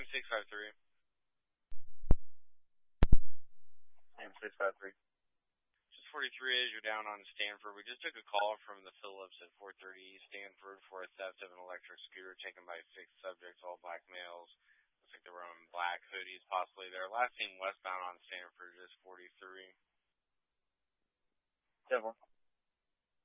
Same 653. Same 653. Just 43 as you're down on Stanford. We just took a call from the Phillips at 430 East Stanford for a theft of an electric scooter taken by 6 subjects, all black males. Looks like they were on black hoodies possibly there. Last seen westbound on Stanford is 43. 7.